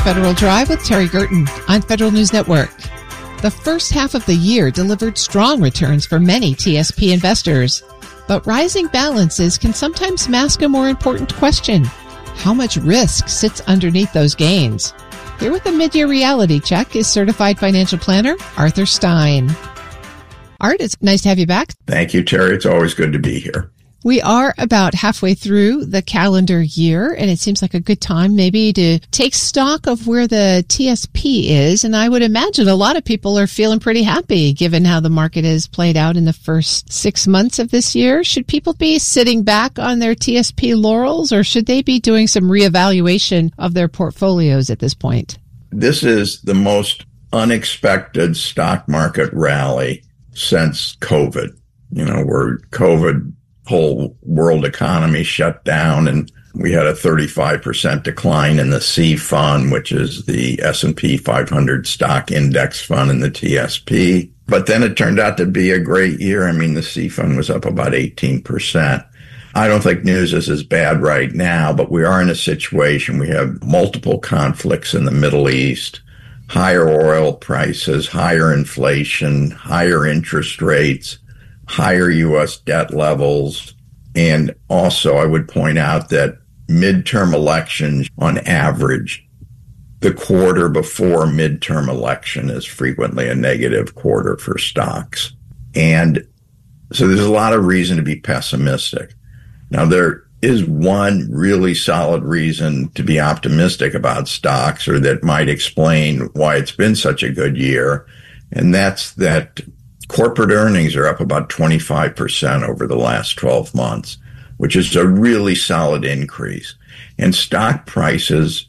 Federal Drive with Terry Gerton on Federal News Network. The first half of the year delivered strong returns for many TSP investors, but rising balances can sometimes mask a more important question. How much risk sits underneath those gains? Here with a mid-year reality check is certified financial planner Arthur Stein. Art, it's nice to have you back. Thank you, Terry. It's always good to be here. We are about halfway through the calendar year, and it seems like a good time maybe to take stock of where the TSP is. And I would imagine a lot of people are feeling pretty happy given how the market has played out in the first 6 months of this year. Should people be sitting back on their TSP laurels, or should they be doing some reevaluation of their portfolios at this point? This is the most unexpected stock market rally since COVID, where COVID whole world economy shut down and we had a 35% decline in the C fund, which is the S&P 500 stock index fund in the TSP. But then it turned out to be a great year. I mean, the C fund was up about 18%. I don't think news is as bad right now, but we are in a situation. We have multiple conflicts in the Middle East, higher oil prices, higher inflation, higher interest rates, higher U.S. debt levels. And also, I would point out that midterm elections, on average, the quarter before midterm election is frequently a negative quarter for stocks. And so there's a lot of reason to be pessimistic. Now, there is one really solid reason to be optimistic about stocks, or that might explain why it's been such a good year, and that's that corporate earnings are up about 25% over the last 12 months, which is a really solid increase. And stock prices,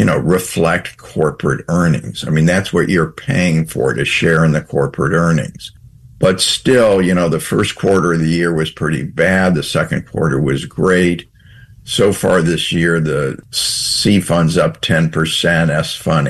reflect corporate earnings. I mean, that's what you're paying for, to share in the corporate earnings. But still, the first quarter of the year was pretty bad. The second quarter was great. So far this year, the C fund's up 10%, S fund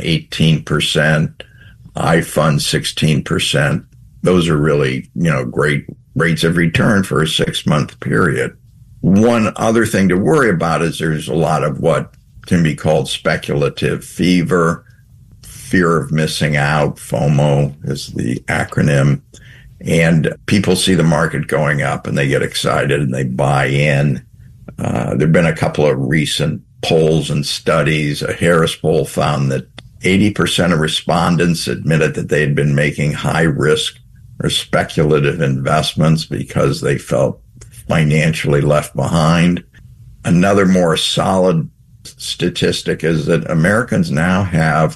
18%, I fund 16%. Those are really, great rates of return for a 6-month period. One other thing to worry about is there's a lot of what can be called speculative fever, fear of missing out. FOMO is the acronym. And people see the market going up and they get excited and they buy in. There have been a couple of recent polls and studies. A Harris poll found that 80% of respondents admitted that they had been making high risk or speculative investments because they felt financially left behind. Another more solid statistic is that Americans now have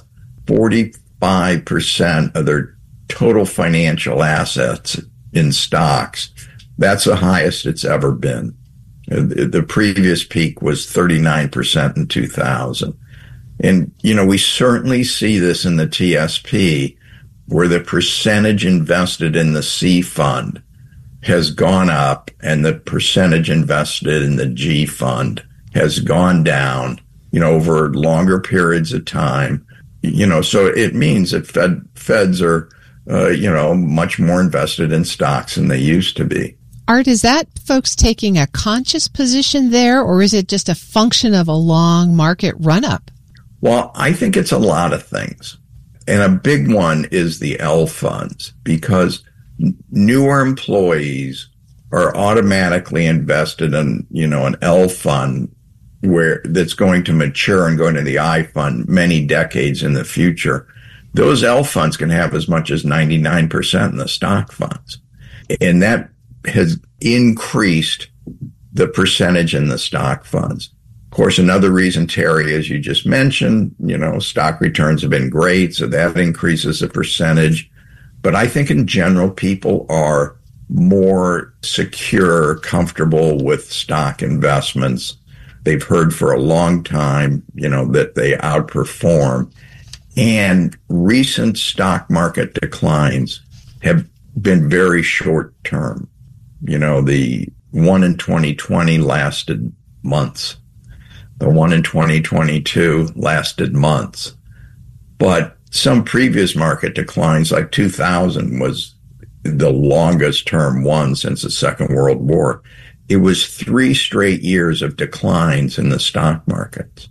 45% of their total financial assets in stocks. That's the highest it's ever been. The previous peak was 39% in 2000. And, we certainly see this in the TSP, where the percentage invested in the C fund has gone up and the percentage invested in the G fund has gone down, over longer periods of time. So it means that feds are, much more invested in stocks than they used to be. Art, is that folks taking a conscious position there, or is it just a function of a long market run-up? Well, I think it's a lot of things. And a big one is the L funds, because newer employees are automatically invested in, an L fund that's going to mature and go into the I fund many decades in the future. Those L funds can have as much as 99% in the stock funds. And that has increased the percentage in the stock funds. Of course, another reason, Terry, as you just mentioned, stock returns have been great, so that increases the percentage. But I think in general, people are more secure, comfortable with stock investments. They've heard for a long time, that they outperform. And recent stock market declines have been very short term. The one in 2020 lasted months. The one in 2022 lasted months. But some previous market declines, like 2000, was the longest term one since the Second World War. It was 3 straight years of declines in the stock markets.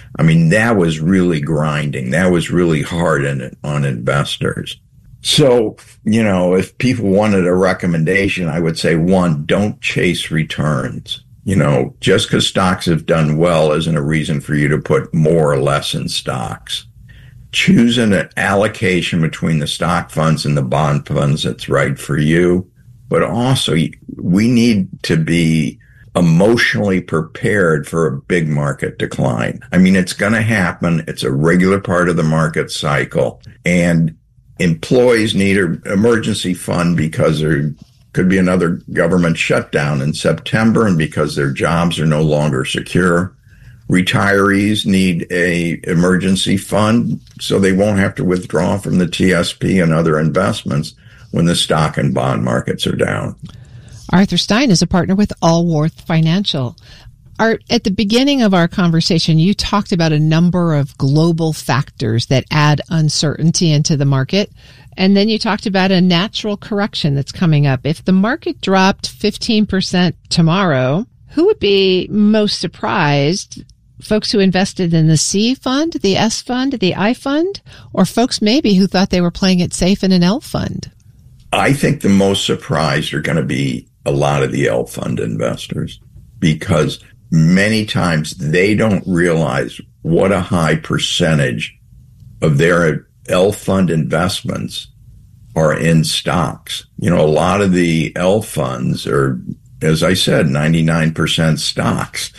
I mean, that was really grinding. That was really hard on investors. So, if people wanted a recommendation, I would say, one, don't chase returns. Just because stocks have done well isn't a reason for you to put more or less in stocks. Choose an allocation between the stock funds and the bond funds that's right for you. But also, we need to be emotionally prepared for a big market decline. I mean, it's going to happen. It's a regular part of the market cycle. And employees need an emergency fund because there could be another government shutdown in September and because their jobs are no longer secure. Retirees need a emergency fund so they won't have to withdraw from the TSP and other investments when the stock and bond markets are down. Arthur Stein is a partner with Allworth Financial. Art, at the beginning of our conversation, you talked about a number of global factors that add uncertainty into the market. And then you talked about a natural correction that's coming up. If the market dropped 15% tomorrow, who would be most surprised? Folks who invested in the C fund, the S fund, the I fund, or folks maybe who thought they were playing it safe in an L fund? I think the most surprised are going to be a lot of the L fund investors, because many times they don't realize what a high percentage of their L fund investments are in stocks. A lot of the L funds are, as I said, 99% stocks.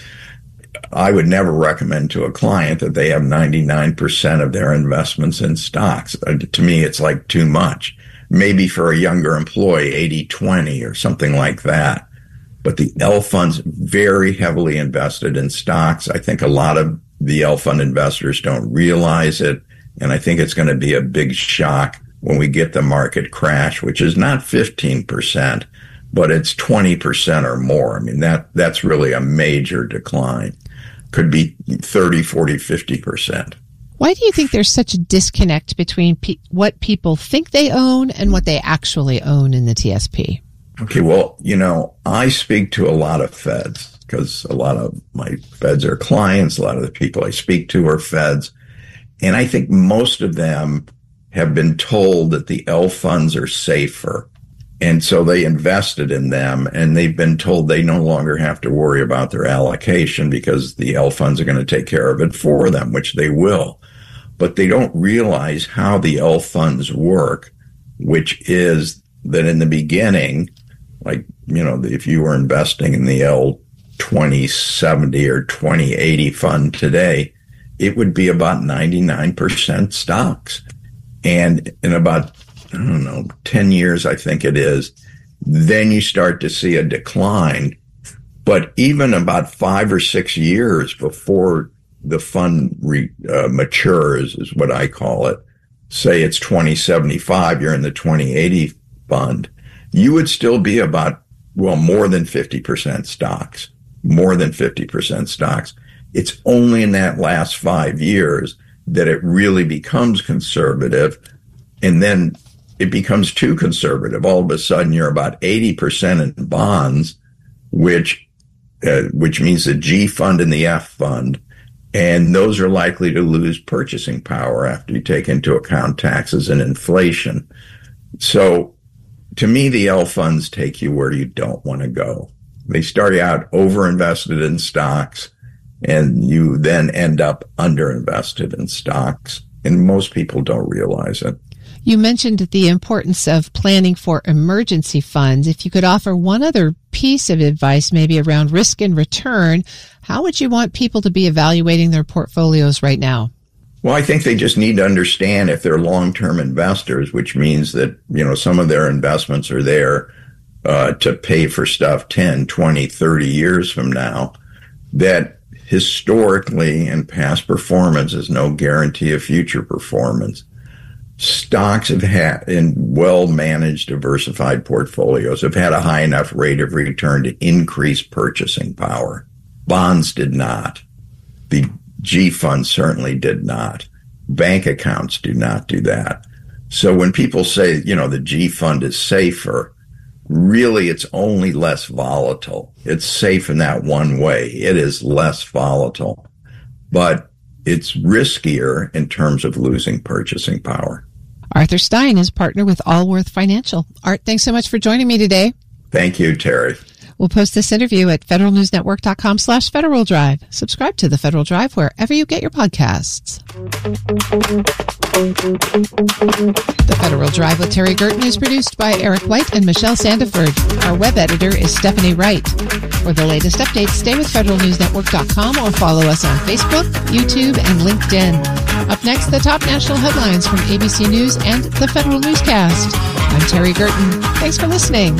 I would never recommend to a client that they have 99% of their investments in stocks. To me, it's like too much. Maybe for a younger employee, 80-20 or something like that. But the L funds very heavily invested in stocks. I think a lot of the L fund investors don't realize it. And I think it's going to be a big shock when we get the market crash, which is not 15%, but it's 20% or more. I mean, that's really a major decline. Could be 30, 40, 50%. Why do you think there's such a disconnect between what people think they own and what they actually own in the TSP? Okay, well, I speak to a lot of Feds because a lot of my Feds are clients. A lot of the people I speak to are Feds. And I think most of them have been told that the L funds are safer. And so they invested in them, and they've been told they no longer have to worry about their allocation because the L funds are going to take care of it for them, which they will. But they don't realize how the L funds work, which is that in the beginning, like, if you were investing in the L2070 or 2080 fund today, it would be about 99% stocks. And in about, 10 years, I think it is, then you start to see a decline. But even about 5 or 6 years before the fund matures, is what I call it. Say it's 2075, you're in the 2080 fund. You would still be about, more than 50% stocks. More than 50% stocks. It's only in that last 5 years that it really becomes conservative, and then it becomes too conservative. All of a sudden, you're about 80% in bonds, which means the G fund and the F fund, and those are likely to lose purchasing power after you take into account taxes and inflation. So, to me, the L funds take you where you don't want to go. They start out over-invested in stocks, and you then end up under-invested in stocks. And most people don't realize it. You mentioned the importance of planning for emergency funds. If you could offer one other piece of advice, maybe around risk and return, how would you want people to be evaluating their portfolios right now? Well, I think they just need to understand if they're long-term investors, which means that, some of their investments are there to pay for stuff 10, 20, 30 years from now, that historically and past performance is no guarantee of future performance. Stocks have had, in well-managed, diversified portfolios, have had a high enough rate of return to increase purchasing power. Bonds did not. The G fund certainly did not. Bank accounts do not do that. So when people say, the G fund is safer, really it's only less volatile. It's safe in that one way. It is less volatile. But it's riskier in terms of losing purchasing power. Arthur Stein is partner with Allworth Financial. Art, thanks so much for joining me today. Thank you, Terry. We'll post this interview at federalnewsnetwork.com/Federal Drive. Subscribe to the Federal Drive wherever you get your podcasts. The Federal Drive with Terry Gerton is produced by Eric White and Michelle Sandiford. Our web editor is Stephanie Wright. For the latest updates, stay with federalnewsnetwork.com or follow us on Facebook, YouTube, and LinkedIn. Up next, the top national headlines from ABC News and the Federal Newscast. I'm Terry Gerton. Thanks for listening.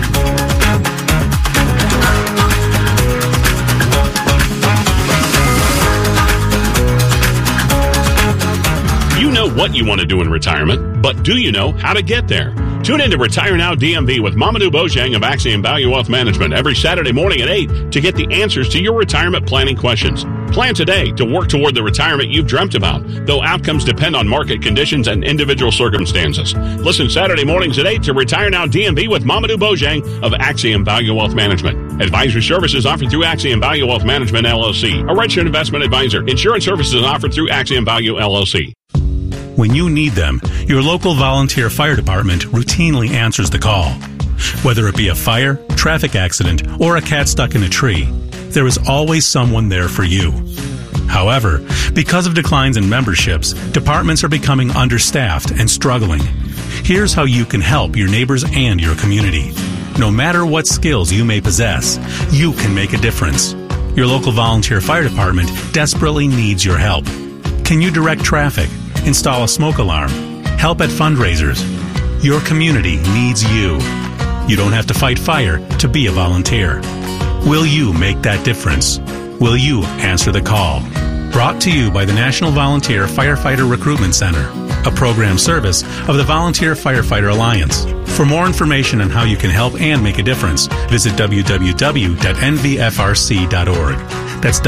You know what you want to do in retirement, but do you know how to get there? Tune in to Retire Now DMV with Mamadou Bojang of Axiom Value Wealth Management every Saturday morning at 8 to get the answers to your retirement planning questions. Plan today to work toward the retirement you've dreamt about, though outcomes depend on market conditions and individual circumstances. Listen Saturday mornings at 8 to Retire Now DMV with Mamadou Bojang of Axiom Value Wealth Management. Advisory services offered through Axiom Value Wealth Management, LLC, a registered investment advisor. Insurance services offered through Axiom Value, LLC. When you need them, your local volunteer fire department routinely answers the call. Whether it be a fire, traffic accident, or a cat stuck in a tree, there is always someone there for you. However, because of declines in memberships, departments are becoming understaffed and struggling. Here's how you can help your neighbors and your community. No matter what skills you may possess, you can make a difference. Your local volunteer fire department desperately needs your help. Can you direct traffic? Install a smoke alarm? Help at fundraisers? Your community needs you. You don't have to fight fire to be a volunteer. Will you make that difference? Will you answer the call? Brought to you by the National Volunteer Firefighter Recruitment Center, a program service of the Volunteer Firefighter Alliance. For more information on how you can help and make a difference, visit www.nvfrc.org. That's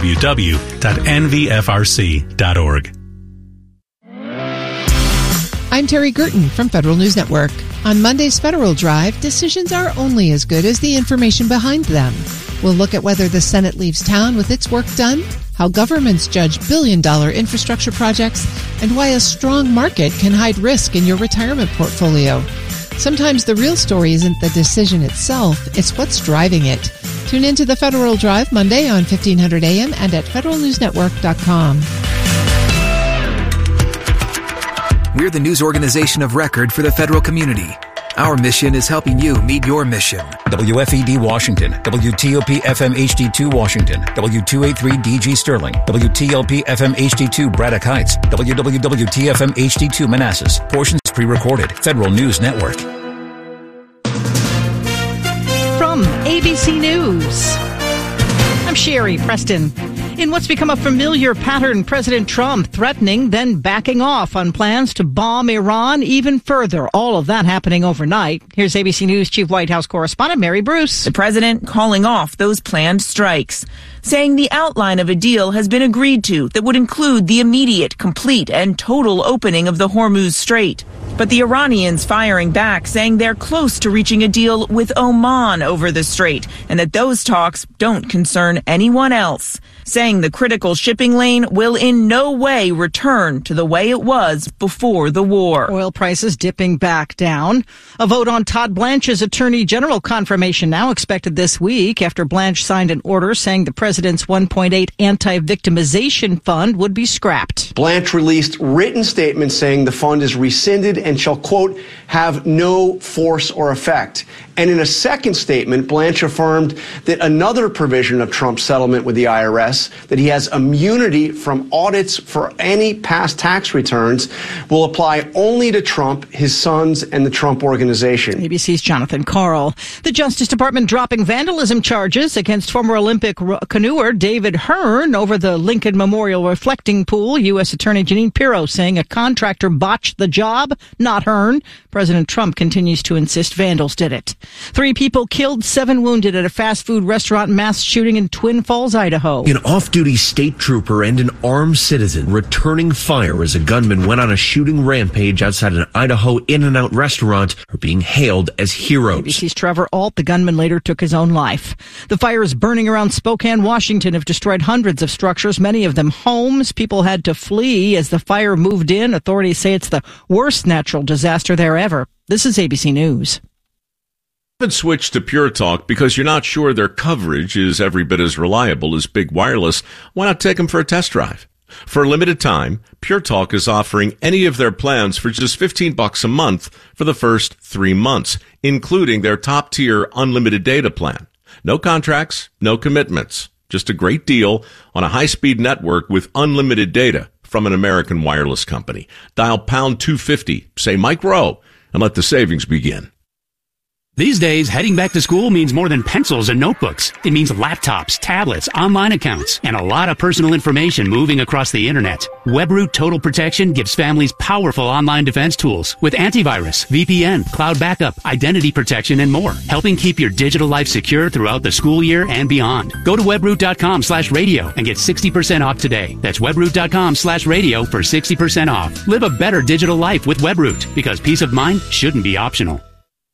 www.nvfrc.org. I'm Terry Gerton from Federal News Network. On Monday's Federal Drive, decisions are only as good as the information behind them. We'll look at whether the Senate leaves town with its work done, how governments judge billion-dollar infrastructure projects, and why a strong market can hide risk in your retirement portfolio. Sometimes the real story isn't the decision itself, it's what's driving it. Tune into the Federal Drive Monday on 1500 AM and at federalnewsnetwork.com. We're the news organization of record for the federal community. Our mission is helping you meet your mission. WFED Washington, WTOP FM HD2 Washington, W283DG Sterling, WTLP FM HD2 Braddock Heights, WWWT-FM HD2 Manassas. Portions pre-recorded. Federal News Network. From ABC News, I'm Sherry Preston. In what's become a familiar pattern, President Trump threatening, then backing off on plans to bomb Iran even further. All of that happening overnight. Here's ABC News Chief White House correspondent Mary Bruce. The president calling off those planned strikes, saying the outline of a deal has been agreed to that would include the immediate, complete, and total opening of the Hormuz Strait. But the Iranians firing back, saying they're close to reaching a deal with Oman over the strait, and that those talks don't concern anyone else, saying the critical shipping lane will in no way return to the way it was before the war. Oil prices dipping back down. A vote on Todd Blanche's Attorney General confirmation now expected this week after Blanche signed an order saying the president's $1.8 anti-victimization fund would be scrapped. Blanche released written statements saying the fund is rescinded and shall, quote, have no force or effect. And in a second statement, Blanche affirmed that another provision of Trump's settlement with the IRS, that he has immunity from audits for any past tax returns, will apply only to Trump, his sons, and the Trump Organization. ABC's Jonathan Karl. The Justice Department dropping vandalism charges against former Olympic canoer David Hearn over the Lincoln Memorial reflecting pool. U.S. Attorney Jeanine Pirro saying a contractor botched the job, not Hearn. President Trump continues to insist vandals did it. 3 people killed, 7 wounded at a fast food restaurant mass shooting in Twin Falls, Idaho. In off-duty state trooper and an armed citizen returning fire as a gunman went on a shooting rampage outside an Idaho In-N-Out restaurant are being hailed as heroes. ABC's Trevor Ault, the gunman, later took his own life. The fires burning around Spokane, Washington have destroyed hundreds of structures, many of them homes. People had to flee as the fire moved in. Authorities say it's the worst natural disaster there ever. This is ABC News. Switch to Pure Talk because you're not sure their coverage is every bit as reliable as Big Wireless. Why not take them for a test drive? For a limited time, Pure Talk is offering any of their plans for just $15 a month for the first 3 months, including their top-tier unlimited data plan. No contracts, no commitments. Just a great deal on a high-speed network with unlimited data from an American wireless company. Dial pound 250, say Mike Rowe, and let the savings begin. These days, heading back to school means more than pencils and notebooks. It means laptops, tablets, online accounts, and a lot of personal information moving across the internet. WebRoot Total Protection gives families powerful online defense tools with antivirus, VPN, cloud backup, identity protection, and more, helping keep your digital life secure throughout the school year and beyond. Go to webroot.com/radio and get 60% off today. That's webroot.com/radio for 60% off. Live a better digital life with WebRoot, because peace of mind shouldn't be optional.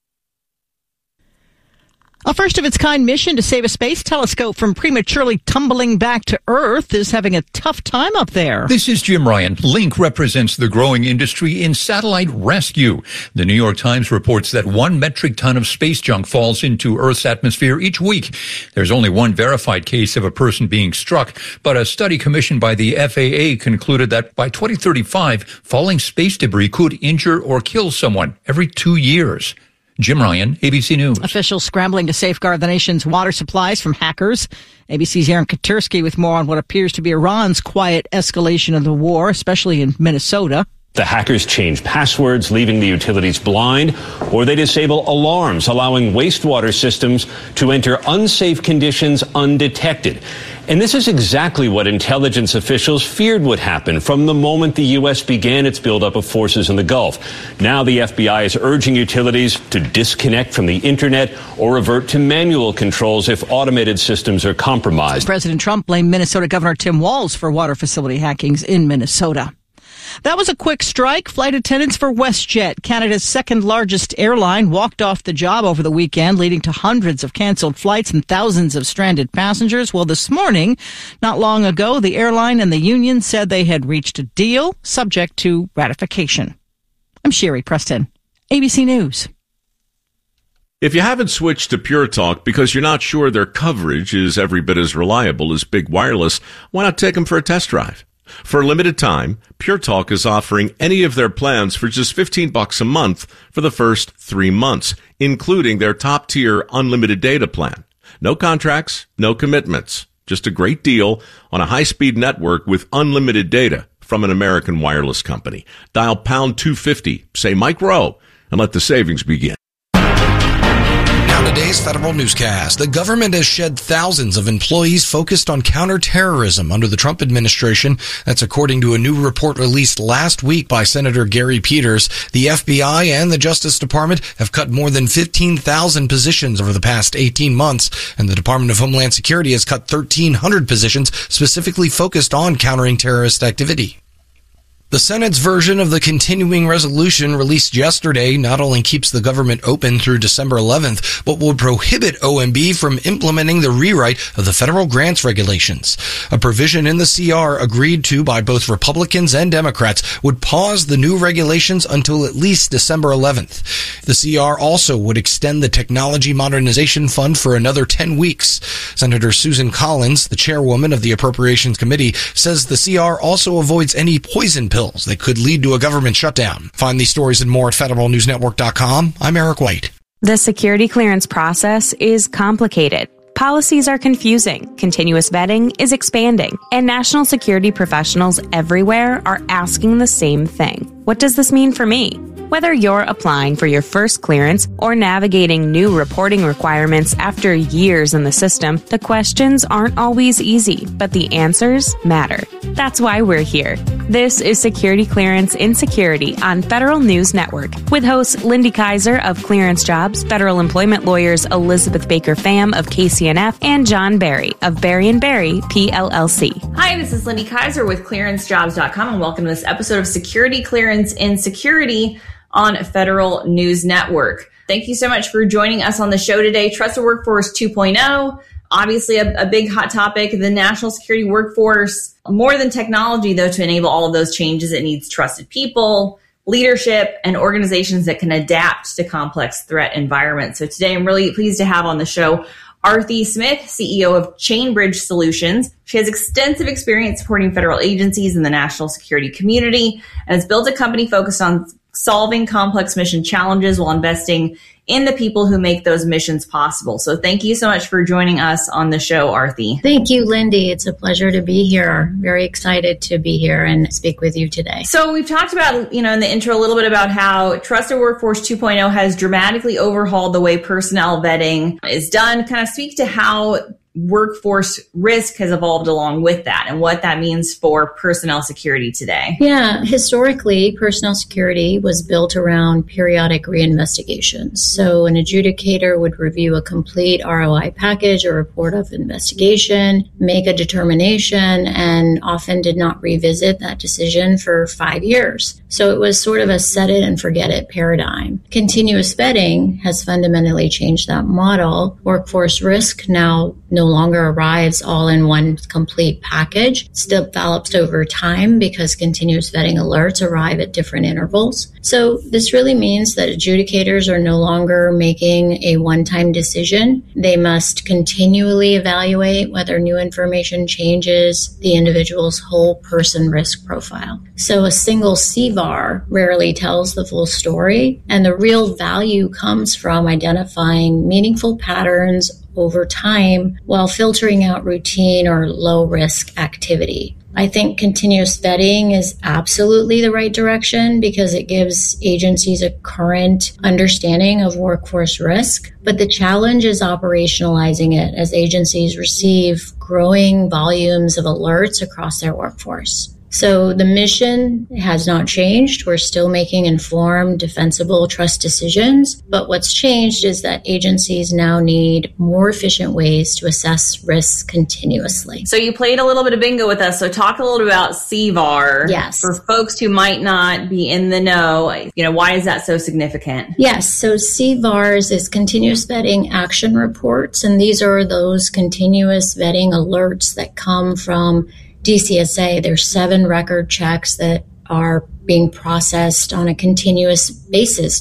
A first-of-its-kind mission to save a space telescope from prematurely tumbling back to Earth is having a tough time up there. This is Jim Ryan. Link represents the growing industry in satellite rescue. The New York Times reports that 1 metric ton of space junk falls into Earth's atmosphere each week. There's only one verified case of a person being struck, but a study commissioned by the FAA concluded that by 2035, falling space debris could injure or kill someone every 2 years. Jim Ryan, ABC News. Officials scrambling to safeguard the nation's water supplies from hackers. ABC's Aaron Katursky with more on what appears to be Iran's quiet escalation of the war, especially in Minnesota. The hackers change passwords, leaving the utilities blind, or they disable alarms, allowing wastewater systems to enter unsafe conditions undetected. And this is exactly what intelligence officials feared would happen from the moment the U.S. began its buildup of forces in the Gulf. Now the FBI is urging utilities to disconnect from the internet or revert to manual controls if automated systems are compromised. President Trump blamed Minnesota Governor Tim Walz for water facility hackings in Minnesota. That was a quick strike. Flight attendants for WestJet, Canada's second largest airline, walked off the job over the weekend, leading to hundreds of canceled flights and thousands of stranded passengers. Well, this morning, not long ago, the airline and the union said they had reached a deal subject to ratification. I'm Sherry Preston, ABC News. If you haven't switched to Pure Talk because you're not sure their coverage is every bit as reliable as Big Wireless, why not take them for a test drive? For a limited time, Pure Talk is offering any of their plans for just $15 a month for the first 3 months, including their top-tier unlimited data plan. No contracts, no commitments. Just a great deal on a high-speed network with unlimited data from an American wireless company. Dial pound 250, say Mike Rowe, and let the savings begin. Today's Federal Newscast. The government has shed thousands of employees focused on counterterrorism under the Trump administration. That's according to a new report released last week by Senator Gary Peters. The FBI and the Justice Department have cut more than 15,000 positions over the past 18 months, and the Department of Homeland Security has cut 1,300 positions specifically focused on countering terrorist activity. The Senate's version of the continuing resolution released yesterday not only keeps the government open through December 11th, but would prohibit OMB from implementing the rewrite of the federal grants regulations. A provision in the CR agreed to by both Republicans and Democrats would pause the new regulations until at least December 11th. The CR also would extend the Technology Modernization Fund for another 10 weeks. Senator Susan Collins, the chairwoman of the Appropriations Committee, says the CR also avoids any poison pills that could lead to a government shutdown. Find these stories and more at federalnewsnetwork.com. I'm Eric White. The security clearance process is complicated. Policies are confusing, continuous vetting is expanding, and national security professionals everywhere are asking the same thing. what does this mean for me? Whether you're applying for your first clearance or navigating new reporting requirements after years in the system, the questions aren't always easy, but the answers matter. That's why we're here. This is Security Clearance in Security on Federal News Network with hosts Lindy Kaiser of Clearance Jobs, federal employment lawyers Elizabeth Baker Pham of KCNF, and John Barry of Barry & Barry, PLLC. Hi, this is Lindy Kaiser with ClearanceJobs.com, and welcome to this episode of Security Clearance in Security on Federal News Network. Thank you so much for joining us on the show today. Trusted Workforce 2.0, obviously a big hot topic. The national security workforce, more than technology, though, to enable all of those changes, it needs trusted people, leadership, and organizations that can adapt to complex threat environments. So today I'm really pleased to have on the show Arthi Smith, CEO of Chainbridge Solutions. She has extensive experience supporting federal agencies in the national security community and has built a company focused on solving complex mission challenges while investing in the people who make those missions possible. So thank you so much for joining us on the show, Arthi. Thank you, Lindy. It's a pleasure to be here. Very excited to be here and speak with you today. So we've talked about, in the intro a little bit about how Trusted Workforce 2.0 has dramatically overhauled the way personnel vetting is done. Kind of speak to how workforce risk has evolved along with that and what that means for personnel security today. Yeah, historically, personnel security was built around periodic reinvestigations. So an adjudicator would review a complete ROI package or report of investigation, make a determination, and often did not revisit that decision for 5 years. So it was sort of a set it and forget it paradigm. Continuous vetting has fundamentally changed that model. Workforce risk now no longer arrives all in one complete package. It's developed over time because continuous vetting alerts arrive at different intervals. So this really means that adjudicators are no longer making a one-time decision. They must continually evaluate whether new information changes the individual's whole person risk profile. So a single CVAR rarely tells the full story, and the real value comes from identifying meaningful patterns over time while filtering out routine or low-risk activity. I think continuous vetting is absolutely the right direction because it gives agencies a current understanding of workforce risk, but the challenge is operationalizing it as agencies receive growing volumes of alerts across their workforce. So the mission has not changed. We're still making informed, defensible trust decisions. But what's changed is that agencies now need more efficient ways to assess risks continuously. So you played a little bit of bingo with us. So talk a little bit about CVAR. Yes. For folks who might not be in the know, why is that so significant? Yes. So CVARs is continuous vetting action reports. And these are those continuous vetting alerts that come from DCSA. There's 7 record checks that are being processed on a continuous basis,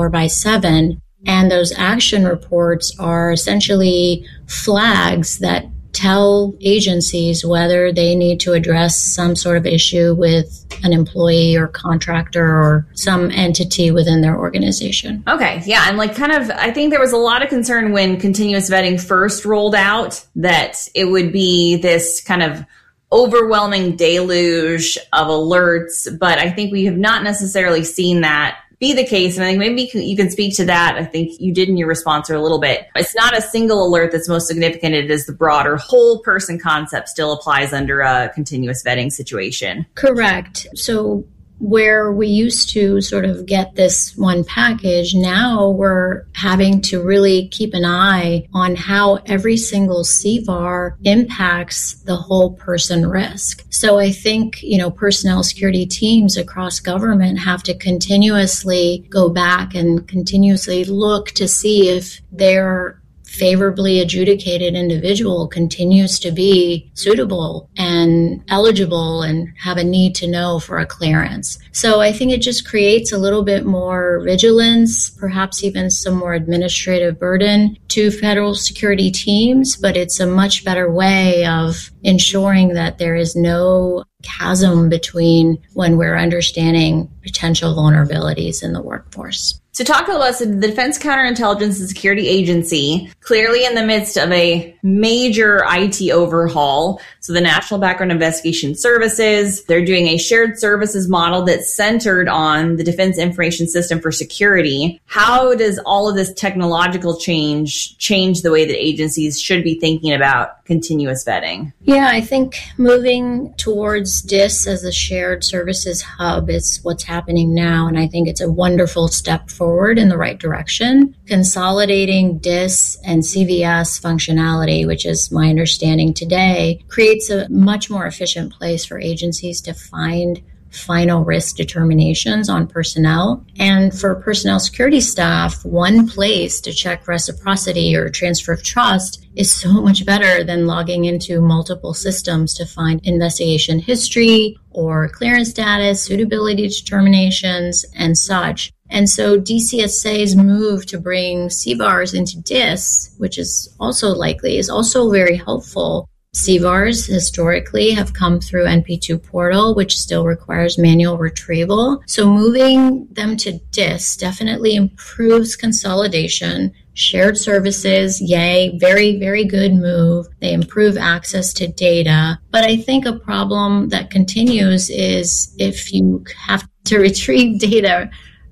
24/7. And those action reports are essentially flags that tell agencies whether they need to address some sort of issue with an employee or contractor or some entity within their organization. Okay. Yeah. And I think there was a lot of concern when continuous vetting first rolled out that it would be this kind of overwhelming deluge of alerts, but I think we have not necessarily seen that be the case. And I think maybe you can speak to that. I think you did in your response a little bit. It's not a single alert that's most significant. It is the broader whole person concept still applies under a continuous vetting situation. Correct. So where we used to sort of get this one package, now we're having to really keep an eye on how every single CVAR impacts the whole person risk. So I think, personnel security teams across government have to continuously go back and continuously look to see if their favorably adjudicated individual continues to be suitable and eligible and have a need to know for a clearance. So I think it just creates a little bit more vigilance, perhaps even some more administrative burden to federal security teams, but it's a much better way of ensuring that there is no chasm between when we're understanding potential vulnerabilities in the workforce. So talk to us, the Defense Counterintelligence and Security Agency, clearly in the midst of a major IT overhaul. So the National Background Investigation Services, they're doing a shared services model that's centered on the Defense Information System for Security. How does all of this technological change the way that agencies should be thinking about continuous vetting? Yeah, I think moving towards DIS as a shared services hub is what's happening now, and I think it's a wonderful step forward in the right direction. Consolidating DIS and CVS functionality, which is my understanding today, creates a much more efficient place for agencies to find final risk determinations on personnel. And for personnel security staff, one place to check reciprocity or transfer of trust is so much better than logging into multiple systems to find investigation history or clearance status, suitability determinations, and such. And so DCSA's move to bring CVARs into DIS, which is also likely, is also very helpful. CVARs historically have come through NP2 portal, which still requires manual retrieval. So moving them to DIS definitely improves consolidation, shared services, yay, very, very good move. They improve access to data. But I think a problem that continues is if you have to retrieve data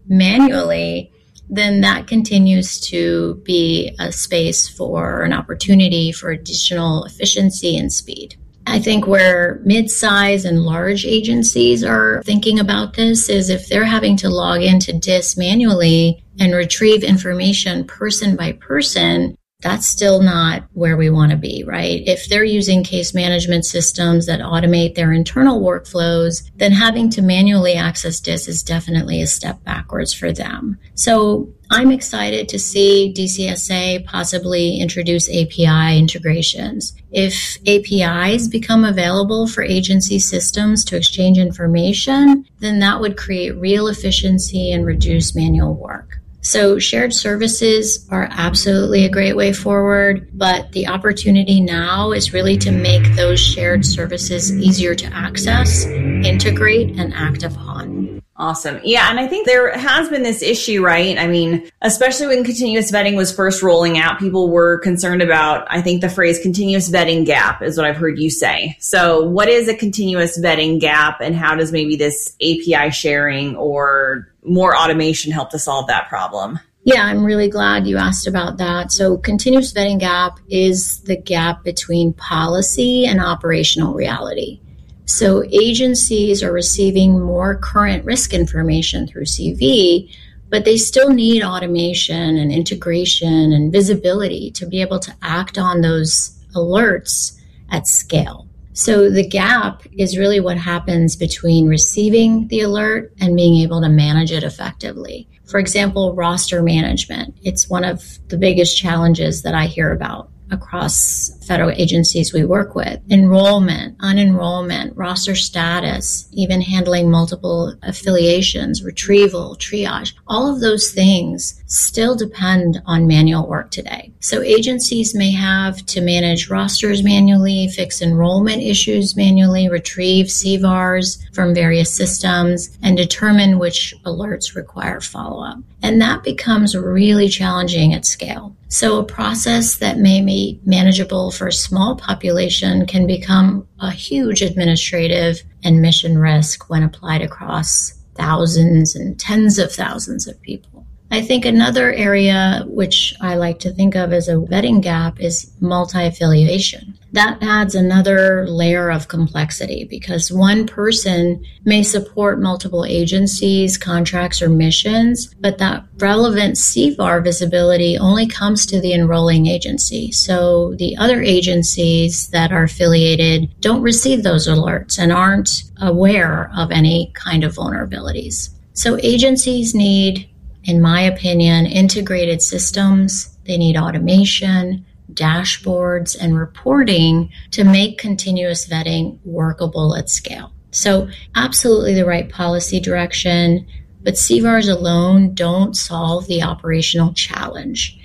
manually, then that continues to be a space for an opportunity for additional efficiency and speed. I think where mid-size and large agencies are thinking about this is if they're having to log into DIS manually and retrieve information person by person, that's still not where we want to be, right? If they're using case management systems that automate their internal workflows, then having to manually access DIS is definitely a step backwards for them. So I'm excited to see DCSA possibly introduce API integrations. If APIs become available for agency systems to exchange information, then that would create real efficiency and reduce manual work. So shared services are absolutely a great way forward, but the opportunity now is really to make those shared services easier to access, integrate, and act upon. Awesome. Yeah, and I think there has been this issue, right? I mean, especially when continuous vetting was first rolling out, people were concerned about, I think the phrase continuous vetting gap is what I've heard you say. So what is a continuous vetting gap, and how does maybe this API sharing or more automation help to solve that problem? Yeah, I'm really glad you asked about that. So continuous vetting gap is the gap between policy and operational reality. So agencies are receiving more current risk information through CV, but they still need automation and integration and visibility to be able to act on those alerts at scale. So the gap is really what happens between receiving the alert and being able to manage it effectively. For example, roster management. It's one of the biggest challenges that I hear about across federal agencies we work with. Enrollment, unenrollment, roster status, even handling multiple affiliations, retrieval, triage, all of those things still depend on manual work today. So agencies may have to manage rosters manually, fix enrollment issues manually, retrieve CVARs from various systems, and determine which alerts require follow-up. And that becomes really challenging at scale. So a process that may be manageable for a small population can become a huge administrative and mission risk when applied across thousands and tens of thousands of people. I think another area which I like to think of as a vetting gap is multi-affiliation. That adds another layer of complexity because one person may support multiple agencies, contracts, or missions, but that relevant CVAR visibility only comes to the enrolling agency. So the other agencies that are affiliated don't receive those alerts and aren't aware of any kind of vulnerabilities. So agencies need, in my opinion, integrated systems. They need automation, dashboards, and reporting to make continuous vetting workable at scale. So absolutely the right policy direction, but CVARs alone don't solve the operational challenge.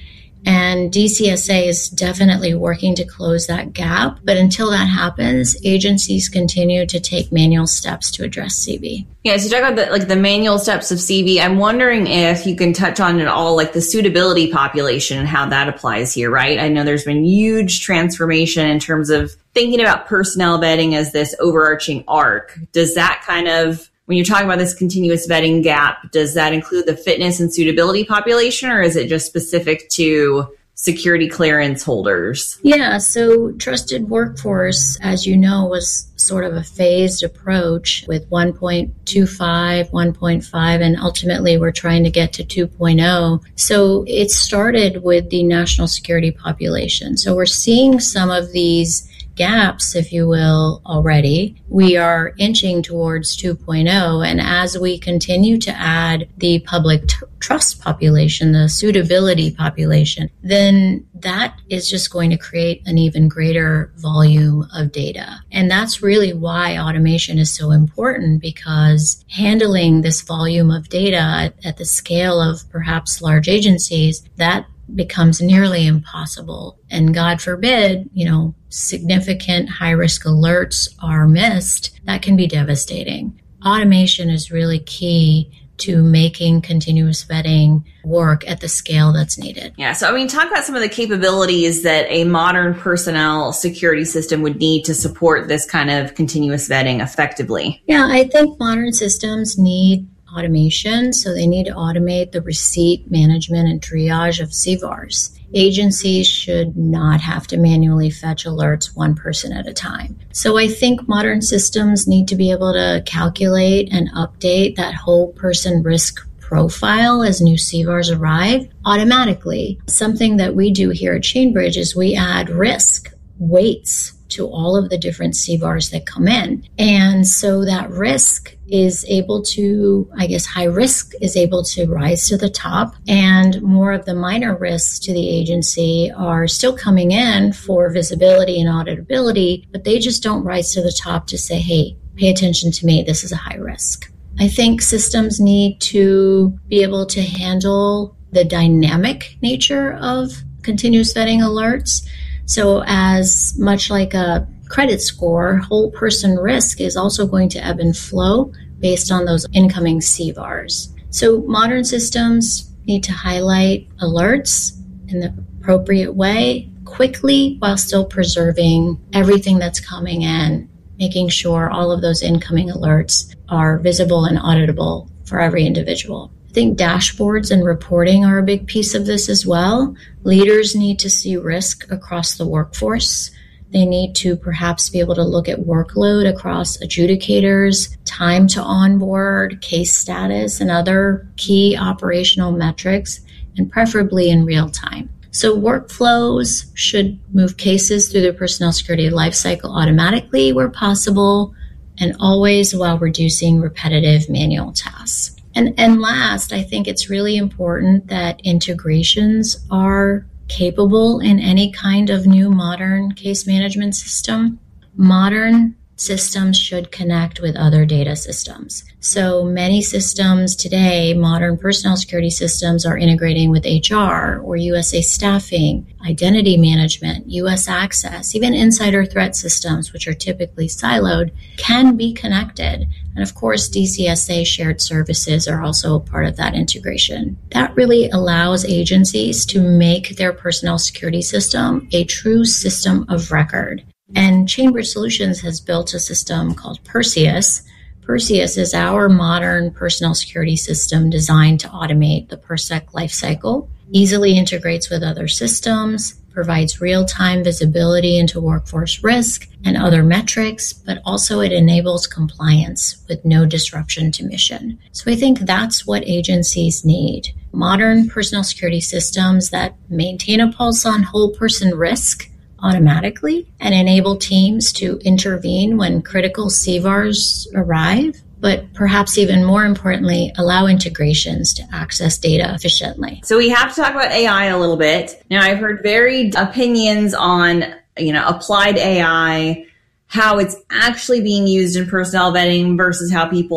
And DCSA is definitely working to close that gap. But until that happens, agencies continue to take manual steps to address CV. Yeah, so you talk about the manual steps of CV. I'm wondering if you can touch on at all, like the suitability population and how that applies here, right? I know there's been huge transformation in terms of thinking about personnel vetting as this overarching arc. Does that kind of, when you're talking about this continuous vetting gap, does that include the fitness and suitability population, or is it just specific to security clearance holders? Yeah, so trusted workforce, as you know, was sort of a phased approach with 1.25, 1.5, and ultimately we're trying to get to 2.0. So it started with the national security population. So we're seeing some of these gaps, if you will, already. We are inching towards 2.0. And as we continue to add the public trust population, the suitability population, then that is just going to create an even greater volume of data. And that's really why automation is so important, because handling this volume of data at the scale of perhaps large agencies, that becomes nearly impossible. And God forbid, significant high-risk alerts are missed. That can be devastating. Automation is really key to making continuous vetting work at the scale that's needed. Yeah. So, talk about some of the capabilities that a modern personnel security system would need to support this kind of continuous vetting effectively. Yeah, I think modern systems need automation. So they need to automate the receipt, management, and triage of CVARs. Agencies should not have to manually fetch alerts one person at a time. So I think modern systems need to be able to calculate and update that whole person risk profile as new CVARs arrive automatically. Something that we do here at Chainbridge is we add risk weights to all of the different CVARs that come in. And so that risk is able to, high risk is able to rise to the top, and more of the minor risks to the agency are still coming in for visibility and auditability, but they just don't rise to the top to say, hey, pay attention to me, this is a high risk. I think systems need to be able to handle the dynamic nature of continuous vetting alerts. So as much like a credit score, whole person risk is also going to ebb and flow based on those incoming CVARs. So modern systems need to highlight alerts in the appropriate way quickly while still preserving everything that's coming in, making sure all of those incoming alerts are visible and auditable for every individual. I think dashboards and reporting are a big piece of this as well. Leaders need to see risk across the workforce. They need to perhaps be able to look at workload across adjudicators, time to onboard, case status, and other key operational metrics, and preferably in real time. So workflows should move cases through the personnel security lifecycle automatically where possible, and always while reducing repetitive manual tasks. And last, I think it's really important that integrations are capable in any kind of new modern case management system. Modern systems should connect with other data systems. So many systems today, modern personnel security systems, are integrating with HR or USA staffing, identity management, US access, even insider threat systems, which are typically siloed, can be connected. And of course, DCSA shared services are also a part of that integration. That really allows agencies to make their personnel security system a true system of record. And Chainbridge Solutions has built a system called Perseus. Perseus is our modern personnel security system designed to automate the PERSEC lifecycle, easily integrates with other systems, provides real-time visibility into workforce risk and other metrics, but also it enables compliance with no disruption to mission. So I think that's what agencies need. Modern personnel security systems that maintain a pulse on whole person risk automatically and enable teams to intervene when critical CVARs arrive, but perhaps even more importantly, allow integrations to access data efficiently. So we have to talk about AI a little bit. Now, I've heard varied opinions on, applied AI, how it's actually being used in personnel vetting versus how people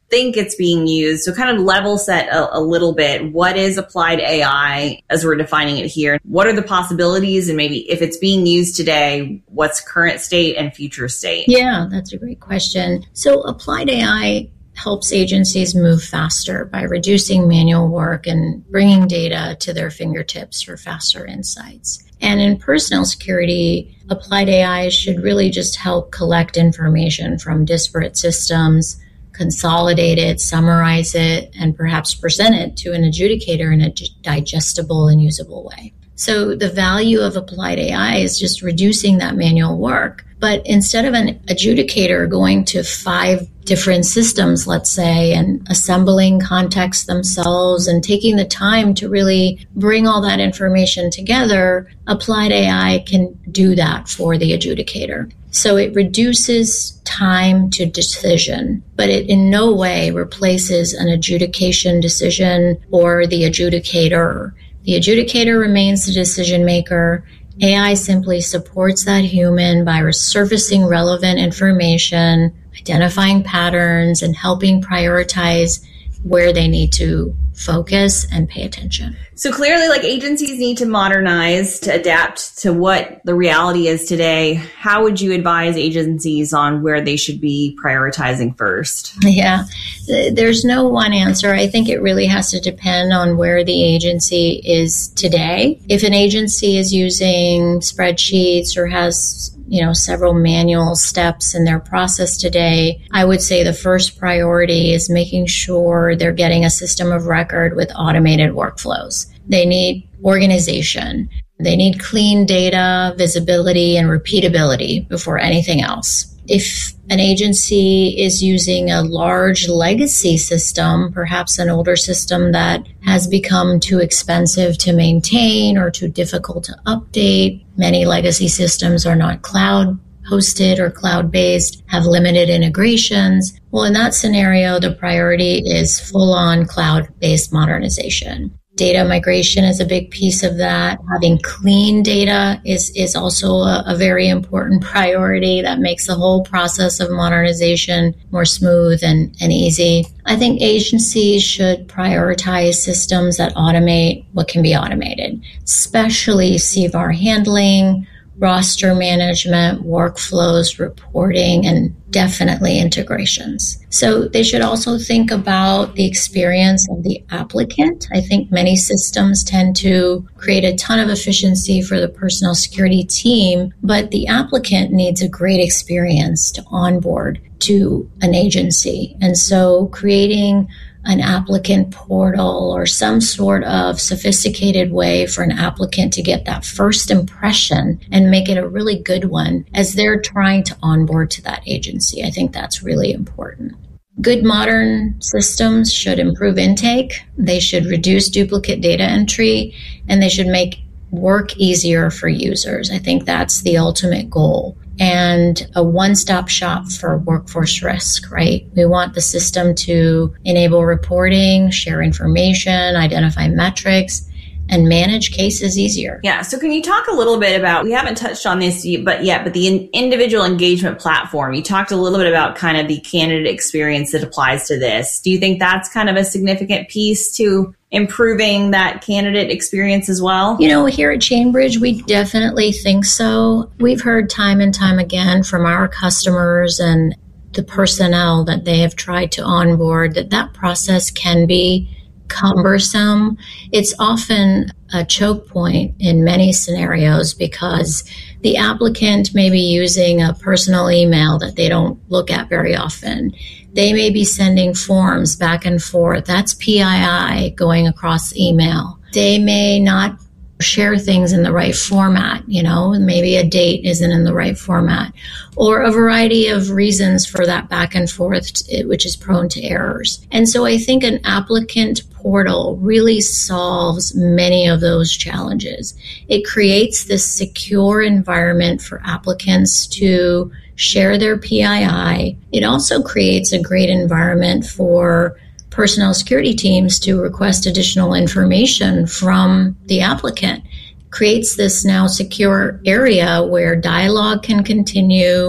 think it's being used. So kind of level set a little bit. What is applied AI as we're defining it here? What are the possibilities? And maybe if it's being used today, what's current state and future state? Yeah, that's a great question. So applied AI helps agencies move faster by reducing manual work and bringing data to their fingertips for faster insights. And in personal security, applied AI should really just help collect information from disparate systems, consolidate it, summarize it, and perhaps present it to an adjudicator in a digestible and usable way. So the value of applied AI is just reducing that manual work. But instead of an adjudicator going to 5 different systems, let's say, and assembling context themselves and taking the time to really bring all that information together, applied AI can do that for the adjudicator. So it reduces time to decision, but it in no way replaces an adjudication decision or the adjudicator. The adjudicator remains the decision maker. AI simply supports that human by resurfacing relevant information, identifying patterns, and helping prioritize where they need to focus and pay attention. So clearly, like, agencies need to modernize to adapt to what the reality is today. How would you advise agencies on where they should be prioritizing first? Yeah, there's no one answer. I think it really has to depend on where the agency is today. If an agency is using spreadsheets or has several manual steps in their process today, I would say the first priority is making sure they're getting a system of record with automated workflows. They need organization. They need clean data, visibility, and repeatability before anything else. If an agency is using a large legacy system, perhaps an older system that has become too expensive to maintain or too difficult to update, many legacy systems are not cloud hosted or cloud-based, have limited integrations. Well, in that scenario, the priority is full-on cloud-based modernization. Data migration is a big piece of that. Having clean data is also a very important priority that makes the whole process of modernization more smooth and easy. I think agencies should prioritize systems that automate what can be automated, especially CVAR handling, roster management, workflows, reporting, and definitely integrations. So they should also think about the experience of the applicant. I think many systems tend to create a ton of efficiency for the personnel security team, but the applicant needs a great experience to onboard to an agency. And so creating an applicant portal or some sort of sophisticated way for an applicant to get that first impression and make it a really good one as they're trying to onboard to that agency. I think that's really important. Good modern systems should improve intake. They should reduce duplicate data entry, and they should make work easier for users. I think that's the ultimate goal. And a one-stop shop for workforce risk, right? We want the system to enable reporting, share information, identify metrics, and manage cases easier. Yeah. So can you talk a little bit about, we haven't touched on this but the individual engagement platform. You talked a little bit about kind of the candidate experience that applies to this. Do you think that's kind of a significant piece to improving that candidate experience as well? Here at Chainbridge, we definitely think so. We've heard time and time again from our customers and the personnel that they have tried to onboard that process can be cumbersome. It's often a choke point in many scenarios because the applicant may be using a personal email that they don't look at very often. They may be sending forms back and forth. That's PII going across email. They may not share things in the right format, maybe a date isn't in the right format, or a variety of reasons for that back and forth, which is prone to errors. And so I think an applicant portal really solves many of those challenges. It creates this secure environment for applicants to share their PII. It also creates a great environment for personnel security teams to request additional information from the applicant. Creates this now secure area where dialogue can continue,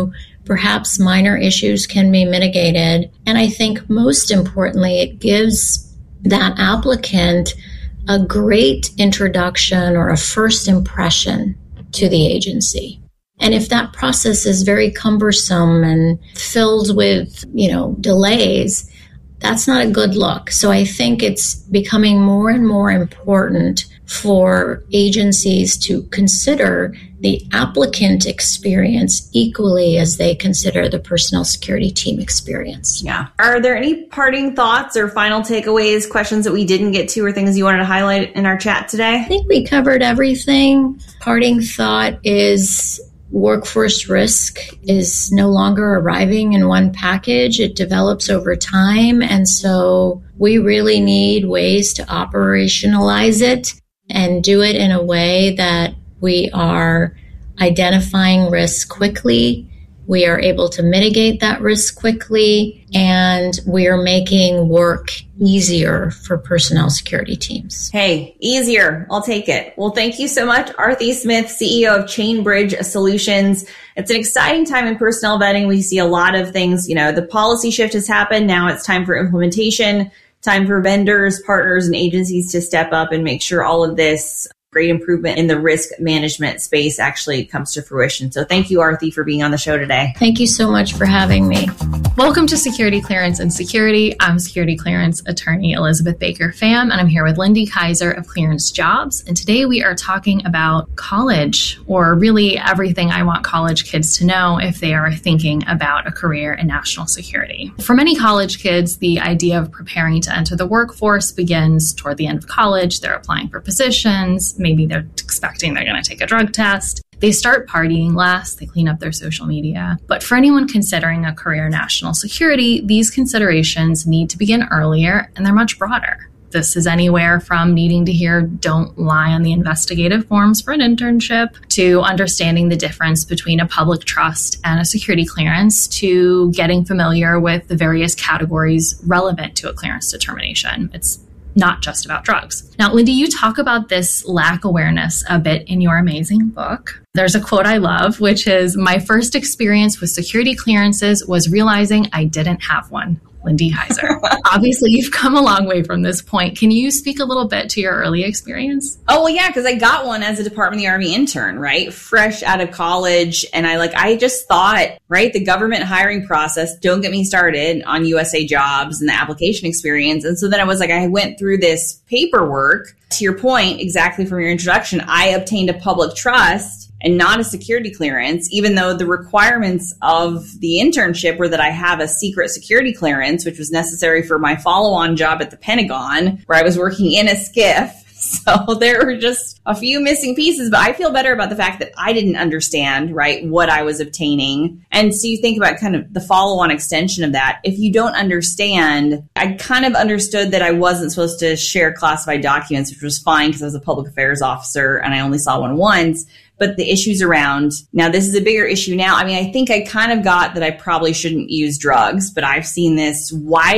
perhaps minor issues can be mitigated. And I think most importantly, it gives that applicant a great introduction or a first impression to the agency. And if that process is very cumbersome and filled with, delays, that's not a good look. So I think it's becoming more and more important for agencies to consider the applicant experience equally as they consider the personnel security team experience. Yeah. Are there any parting thoughts or final takeaways, questions that we didn't get to, or things you wanted to highlight in our chat today? I think we covered everything. Parting thought is workforce risk is no longer arriving in one package. It develops over time. And so we really need ways to operationalize it and do it in a way that we are identifying risk quickly, we are able to mitigate that risk quickly, and we are making work easier for personnel security teams. Hey, easier. I'll take it. Well, thank you so much, Arthi Smith, CEO of Chainbridge Solutions. It's an exciting time in personnel vetting. We see a lot of things. The policy shift has happened. Now it's time for implementation, time for vendors, partners, and agencies to step up and make sure all of this great improvement in the risk management space actually comes to fruition. So thank you, Arthi, for being on the show today. Thank you so much for having me. Welcome to Security Clearance and Security. I'm Security Clearance attorney Elizabeth Baker Pham, and I'm here with Lindy Kaiser of Clearance Jobs. And today we are talking about college, or really everything I want college kids to know if they are thinking about a career in national security. For many college kids, the idea of preparing to enter the workforce begins toward the end of college. They're applying for positions. Maybe they're expecting they're going to take a drug test. They start partying less, they clean up their social media. But for anyone considering a career in national security, these considerations need to begin earlier, and they're much broader. This is anywhere from needing to hear "don't lie on the investigative forms for an internship" to understanding the difference between a public trust and a security clearance, to getting familiar with the various categories relevant to a clearance determination. It's not just about drugs. Now, Lindy, you talk about this lack awareness a bit in your amazing book. There's a quote I love, which is, "My first experience with security clearances was realizing I didn't have one." Lindy Kaiser. Obviously, you've come a long way from this point. Can you speak a little bit to your early experience? Oh, well, yeah, because I got one as a Department of the Army intern, right? Fresh out of college. And I just thought, right, the government hiring process, don't get me started on USA Jobs and the application experience. And so then I went through this paperwork. To your point, exactly from your introduction, I obtained a public trust and not a security clearance, even though the requirements of the internship were that I have a secret security clearance, which was necessary for my follow-on job at the Pentagon, where I was working in a SCIF. So there were just a few missing pieces, but I feel better about the fact that I didn't understand, right, what I was obtaining. And so you think about kind of the follow-on extension of that. If you don't understand, I kind of understood that I wasn't supposed to share classified documents, which was fine because I was a public affairs officer and I only saw one once. But the issues around, now this is a bigger issue now. I mean, I think I kind of got that I probably shouldn't use drugs, but I've seen this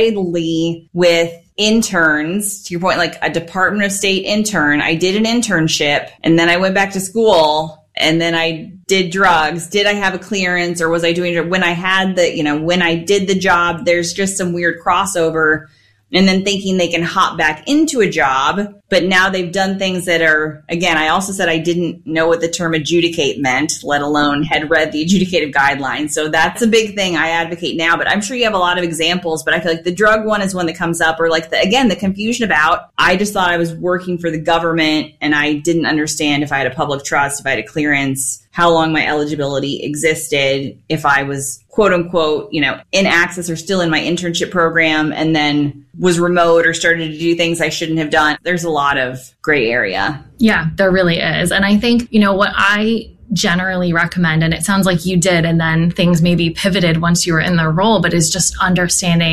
widely with interns, to your point, like a Department of State intern. I did an internship and then I went back to school and then I did drugs. Did I have a clearance, or was I doing it when I had when I did the job? There's just some weird crossover. And then thinking they can hop back into a job, but now they've done things that are, again, I also said I didn't know what the term adjudicate meant, let alone had read the adjudicative guidelines. So that's a big thing I advocate now, but I'm sure you have a lot of examples, but I feel like the drug one is one that comes up, or like the confusion about, I just thought I was working for the government and I didn't understand if I had a public trust, if I had a clearance, how long my eligibility existed, if I was quote unquote, in access or still in my internship program and then was remote or started to do things I shouldn't have done. There's a lot of gray area. Yeah, there really is. And I think, what I generally recommend, and it sounds like you did, and then things maybe pivoted once you were in the role, but is just understanding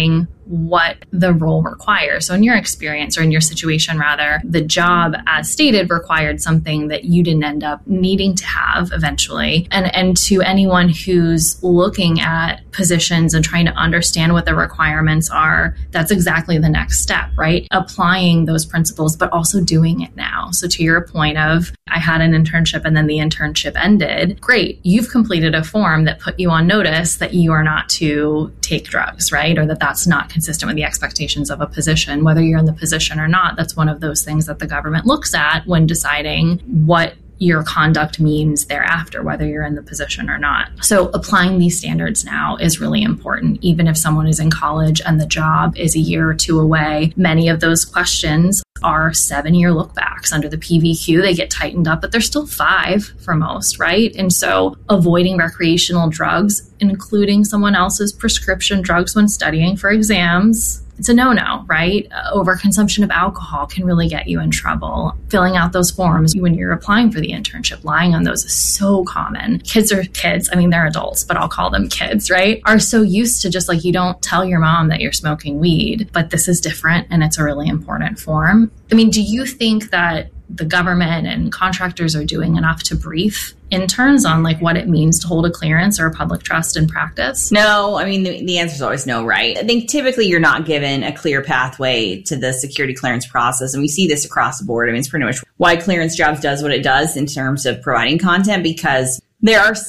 what the role requires. So in your experience, or in your situation rather, the job as stated required something that you didn't end up needing to have eventually. And to anyone who's looking at positions and trying to understand what the requirements are, that's exactly the next step, right? Applying those principles, but also doing it now. So to your point of, I had an internship and then the internship ended. Great. You've completed a form that put you on notice that you are not to take drugs, right? Or that that's not consistent with the expectations of a position. Whether you're in the position or not, that's one of those things that the government looks at when deciding what your conduct means thereafter, whether you're in the position or not. So applying these standards now is really important. Even if someone is in college and the job is a year or two away, many of those questions are 7-year lookbacks. Under the PVQ, they get tightened up, but they're still 5 for most, right? And so avoiding recreational drugs, including someone else's prescription drugs when studying for exams, it's a no-no, right? Overconsumption of alcohol can really get you in trouble. Filling out those forms when you're applying for the internship, lying on those is so common. Kids, I mean, they're adults, but I'll call them kids, right? Are so used to just like, you don't tell your mom that you're smoking weed, but this is different and it's a really important form. I mean, do you think that the government and contractors are doing enough to brief interns on like what it means to hold a clearance or a public trust in practice? No, I mean, the answer is always no, right? I think typically you're not given a clear pathway to the security clearance process. And we see this across the board. I mean, it's pretty much why Clearance Jobs does what it does in terms of providing content, because there are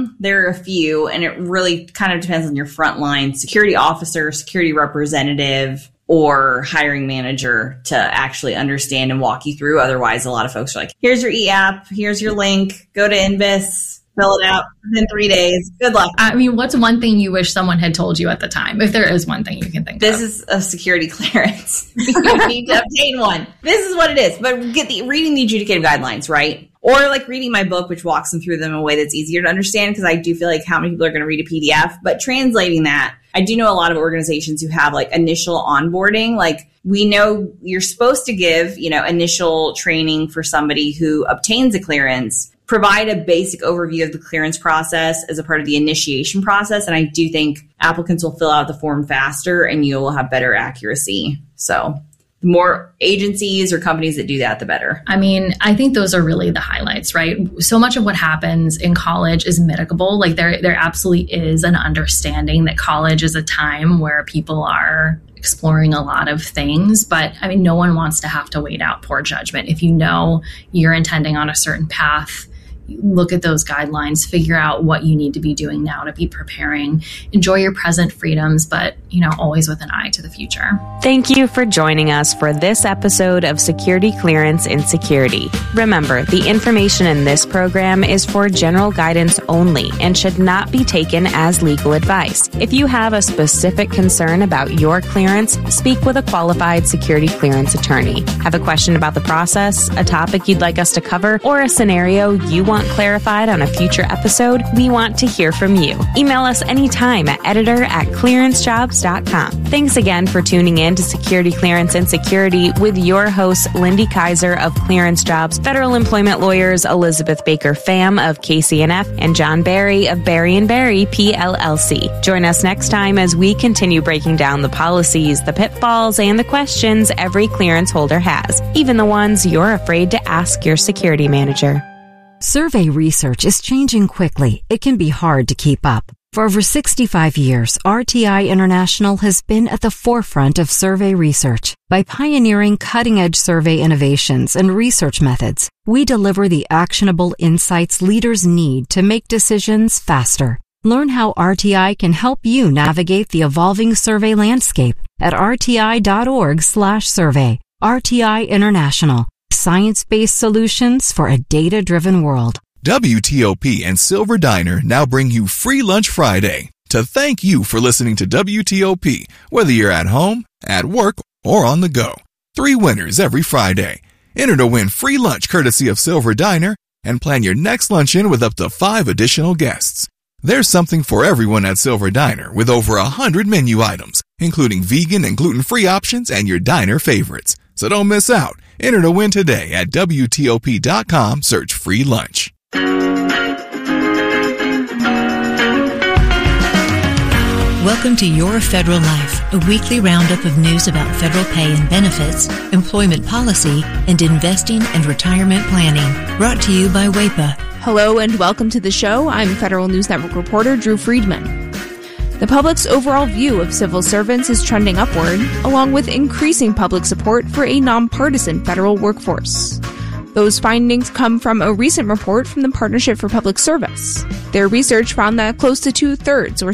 a few, and it really kind of depends on your frontline security officer, security representative, or hiring manager to actually understand and walk you through. Otherwise, a lot of folks are like, here's your e-app, here's your link, go to Invis, fill it out within 3 days. Good luck. I mean, what's one thing you wish someone had told you at the time? If there is one thing you can think of. This is a security clearance. You need to obtain one. This is what it is. But reading the adjudicative guidelines, right? Or like reading my book, which walks them through them in a way that's easier to understand, because I do feel like how many people are going to read a PDF, but translating that. I do know a lot of organizations who have like initial onboarding. Like we know you're supposed to give, initial training for somebody who obtains a clearance, provide a basic overview of the clearance process as a part of the initiation process. And I do think applicants will fill out the form faster and you will have better accuracy. So the more agencies or companies that do that, the better. I mean, I think those are really the highlights, right? So much of what happens in college is mitigable. Like there absolutely is an understanding that college is a time where people are exploring a lot of things. But I mean, no one wants to have to wait out poor judgment. If you know you're intending on a certain path, look at those guidelines, figure out what you need to be doing now to be preparing. Enjoy your present freedoms, but, always with an eye to the future. Thank you for joining us for this episode of Security Clearance in Security. Remember, the information in this program is for general guidance only and should not be taken as legal advice. If you have a specific concern about your clearance, speak with a qualified security clearance attorney. Have a question about the process, a topic you'd like us to cover, or a scenario you want clarified on a future episode? We want to hear from you. Email us anytime at editor@clearancejobs.com. Thanks again for tuning in to Security Clearance and Security with your hosts, Lindy Kaiser of Clearance Jobs, federal employment lawyers Elizabeth Baker Pham of KCNF, and John Barry of Barry & Barry PLLC. Join us next time as we continue breaking down the policies, the pitfalls, and the questions every clearance holder has, even the ones you're afraid to ask your security manager. Survey research is changing quickly. It can be hard to keep up. For over 65 years, RTI International has been at the forefront of survey research. By pioneering cutting-edge survey innovations and research methods, we deliver the actionable insights leaders need to make decisions faster. Learn how RTI can help you navigate the evolving survey landscape at rti.org/survey. RTI International. Science-based solutions for a data-driven world. WTOP and Silver Diner now bring you Free Lunch Friday to thank you for listening to WTOP, whether you're at home, at work, or on the go. 3 winners every Friday. Enter to win free lunch courtesy of Silver Diner and plan your next luncheon with up to 5 additional guests. There's something for everyone at Silver Diner with over 100 menu items, including vegan and gluten-free options and your diner favorites. So don't miss out. Enter to win today at WTOP.com. Search free lunch. Welcome to Your Federal Life, a weekly roundup of news about federal pay and benefits, employment policy, and investing and retirement planning. Brought to you by WAEPA. Hello and welcome to the show. I'm Federal News Network reporter Drew Friedman. The public's overall view of civil servants is trending upward, along with increasing public support for a nonpartisan federal workforce. Those findings come from a recent report from the Partnership for Public Service. Their research found that close to 2/3, or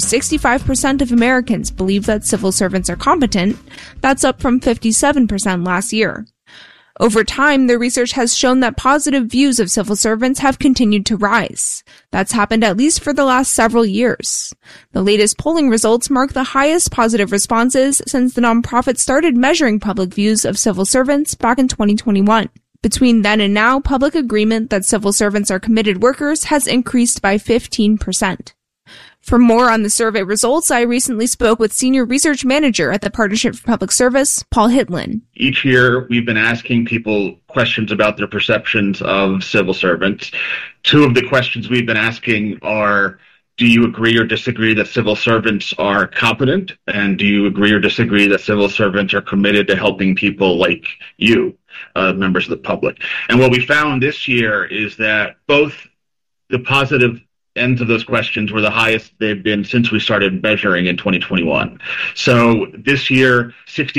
65% of Americans, believe that civil servants are competent. That's up from 57% last year. Over time, the research has shown that positive views of civil servants have continued to rise. That's happened at least for the last several years. The latest polling results mark the highest positive responses since the nonprofit started measuring public views of civil servants back in 2021. Between then and now, public agreement that civil servants are committed workers has increased by 15%. For more on the survey results, I recently spoke with Senior Research Manager at the Partnership for Public Service, Paul Hitlin. Each year, we've been asking people questions about their perceptions of civil servants. Two of the questions we've been asking are, do you agree or disagree that civil servants are competent? And do you agree or disagree that civil servants are committed to helping people like you, members of the public? And what we found this year is that both the positive ends of those questions were the highest they've been since we started measuring in 2021. So this year,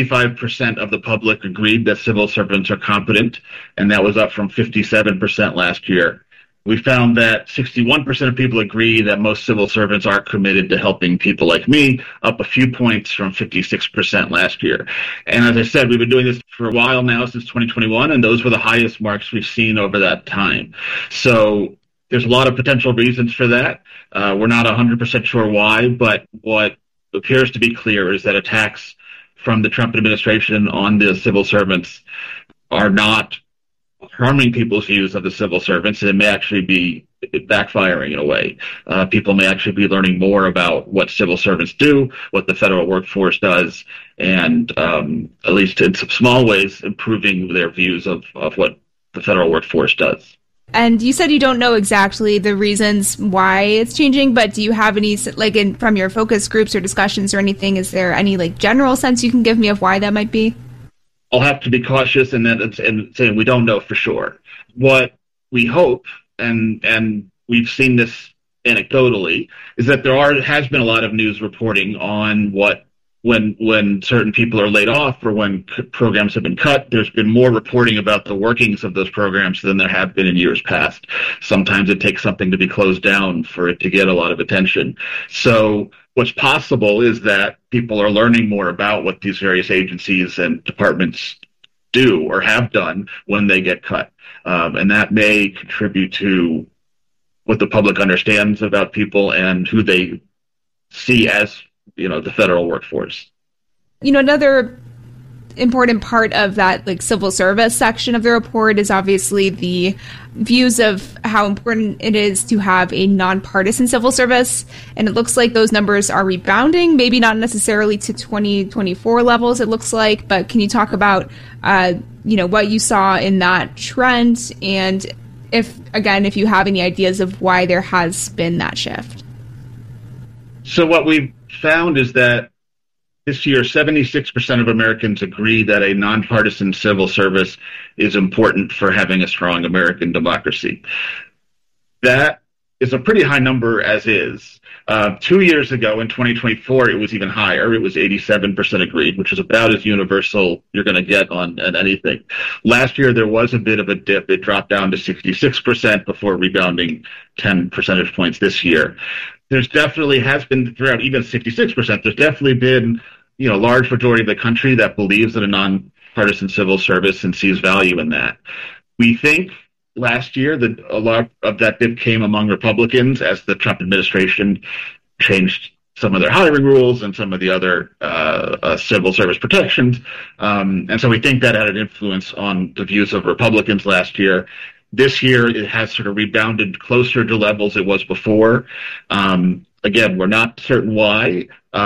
65% of the public agreed that civil servants are competent, and that was up from 57% last year. We found that 61% of people agree that most civil servants are committed to helping people like me, up a few points from 56% last year. And as I said, we've been doing this for a while now, since 2021, and those were the highest marks we've seen over that time. So there's a lot of potential reasons for that. We're not 100% sure why, but what appears to be clear is that attacks from the Trump administration on the civil servants are not harming people's views of the civil servants. It may actually be backfiring in a way. People may actually be learning more about what civil servants do, what the federal workforce does, and at least in some small ways, improving their views of what the federal workforce does. And you said you don't know exactly the reasons why it's changing, but do you have any, from your focus groups or discussions or anything, is there any general sense you can give me of why that might be? I'll have to be cautious and say we don't know for sure. What we hope, and we've seen this anecdotally, is that there has been a lot of news reporting on when certain people are laid off or when programs have been cut. There's been more reporting about the workings of those programs than there have been in years past. Sometimes it takes something to be closed down for it to get a lot of attention. So what's possible is that people are learning more about what these various agencies and departments do or have done when they get cut. And that may contribute to what the public understands about people and who they see as the federal workforce. Another important part of that civil service section of the report is obviously the views of how important it is to have a nonpartisan civil service. And it looks like those numbers are rebounding, maybe not necessarily to 2024 levels, it looks like, but can you talk about, what you saw in that trend? And if you have any ideas of why there has been that shift? So what we've found is that this year, 76% of Americans agree that a nonpartisan civil service is important for having a strong American democracy. That is a pretty high number as is. 2 years ago, in 2024, it was even higher. It was 87% agreed, which is about as universal you're going to get on anything. Last year, there was a bit of a dip. It dropped down to 66% before rebounding 10 percentage points this year. There's definitely has been, throughout even 66%, there's definitely been, a large majority of the country that believes in a nonpartisan civil service and sees value in that. We think last year that a lot of that dip came among Republicans as the Trump administration changed some of their hiring rules and some of the other civil service protections. And so we think that had an influence on the views of Republicans last year. This year, it has sort of rebounded closer to levels it was before. Again, we're not certain why.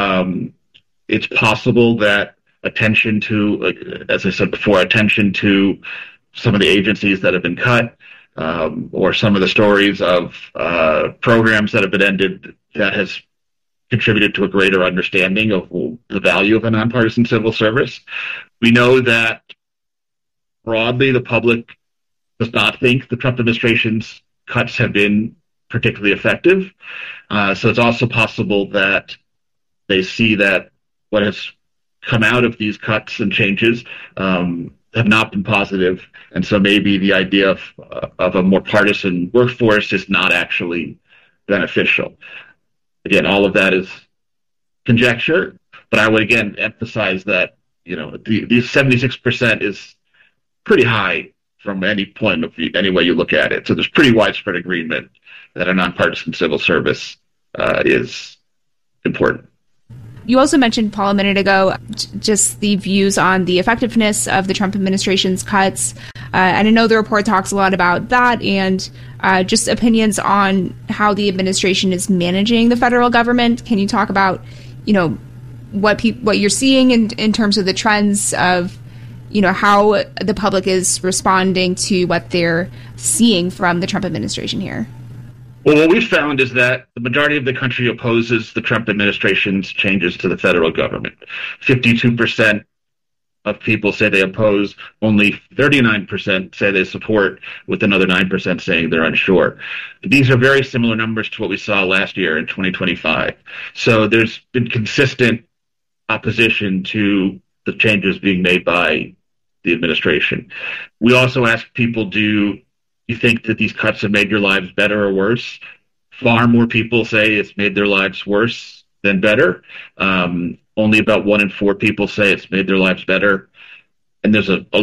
It's possible that attention to, as I said before, attention to some of the agencies that have been cut, or some of the stories of programs that have been ended, that has contributed to a greater understanding of the value of a nonpartisan civil service. We know that broadly the public does not think the Trump administration's cuts have been particularly effective. So it's also possible that they see that what has come out of these cuts and changes have not been positive. And so maybe the idea of a more partisan workforce is not actually beneficial. Again, all of that is conjecture, but I would again emphasize that, the 76% is pretty high from any point of view, any way you look at it. So there's pretty widespread agreement that a nonpartisan civil service is important. You also mentioned, Paul, a minute ago, just the views on the effectiveness of the Trump administration's cuts. And I know the report talks a lot about that and just opinions on how the administration is managing the federal government. Can you talk about, what you're seeing in terms of the trends of, how the public is responding to what they're seeing from the Trump administration here? Well, what we've found is that the majority of the country opposes the Trump administration's changes to the federal government. 52% of people say they oppose. Only 39% say they support, with another 9% saying they're unsure. These are very similar numbers to what we saw last year in 2025. So there's been consistent opposition to the changes being made by the administration. We also ask people, do you think that these cuts have made your lives better or worse? Far more people say it's made their lives worse than better. Only about 1 in 4 people say it's made their lives better. And there's a